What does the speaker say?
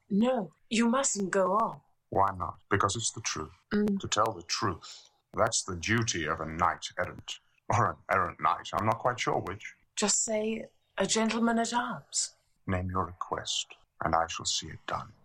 No, you mustn't go on. Why not? Because it's the truth. To tell the truth. That's the duty of a knight-errant. Or an errant knight. I'm not quite sure which. Just say a gentleman at arms. Name your request, and I shall see it done.